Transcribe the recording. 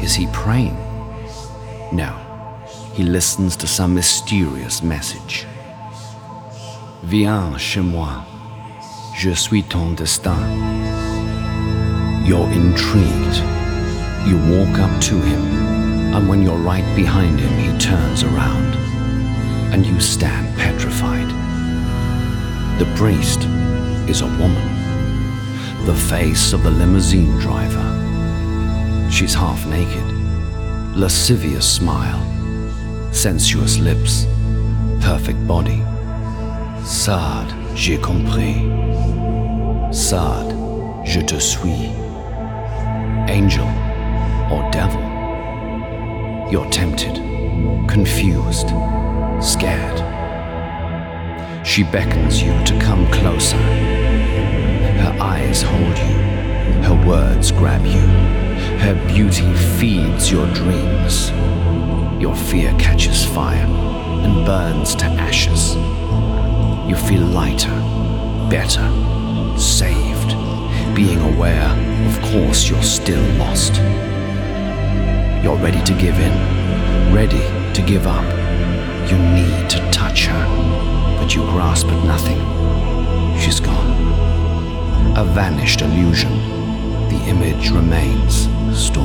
Is he praying? No, he listens to some mysterious message. Viens chez moi, je suis ton destin. You're intrigued. You walk up to him, and when you're right behind him, he turns around, and you stand petrified. The priest is a woman, the face of the limousine driver. She's half naked, lascivious smile, sensuous lips, perfect body. Sade, j'ai compris. Sade, je te suis. Angel or devil? You're tempted, confused, scared. She beckons you to come closer. Her eyes hold you, her words grab you. Her beauty feeds your dreams. Your fear catches fire and burns to ashes. You feel lighter, better, saved, being aware, of course, you're still lost. You're ready to give in, ready to give up. You need to touch her, but you grasp at nothing. She's gone. A vanished illusion. The image remains storm.